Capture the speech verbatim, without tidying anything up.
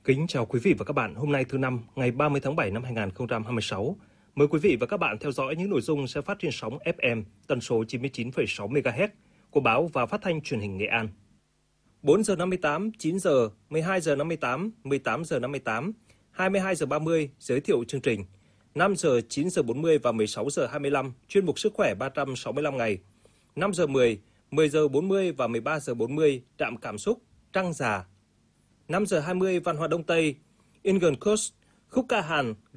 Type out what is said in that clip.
Kính chào quý vị và các bạn. Hôm nay thứ năm, ngày ba mươi tháng bảy năm hai nghìn không trăm hai mươi sáu. Mời quý vị và các bạn theo dõi những nội dung sẽ phát trên sóng ép em tần số chín mươi chín phẩy sáu mê ga héc của báo và phát thanh truyền hình Nghệ An. bốn giờ năm mươi tám, chín giờ, mười hai giờ năm mươi tám, mười tám giờ năm mươi tám, hai mươi hai giờ ba mươi giới thiệu chương trình. năm giờ, chín giờ bốn mươi và mười sáu giờ hai mươi lăm chuyên mục sức khỏe ba trăm sáu mươi lăm ngày. năm giờ mười, mười giờ bốn mươi và mười ba giờ bốn mươi trạm cảm xúc Trăng Già. năm giờ hai mươi văn hóa Đông Tây, Ingen Coast, khúc ca Hàn